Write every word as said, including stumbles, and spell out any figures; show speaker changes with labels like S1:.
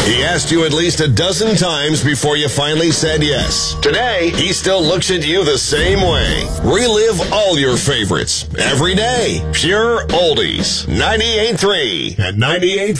S1: He asked you at least a dozen times before you finally said yes. Today, he still looks at you the same way. Relive all your favorites every day. Pure Oldies. ninety-eight point three and ninety-eight